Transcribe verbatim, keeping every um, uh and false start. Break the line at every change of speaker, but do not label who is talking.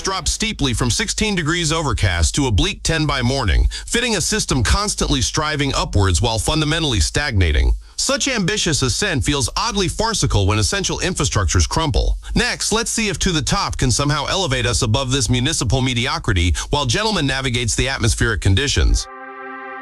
drop steeply from sixteen degrees overcast to a bleak ten by morning, fitting a system constantly striving upwards while fundamentally stagnating. Such ambitious ascent feels oddly farcical when essential infrastructures crumble. Next, let's see if To the Top can somehow elevate us above this municipal mediocrity while Gentleman navigates the atmospheric conditions.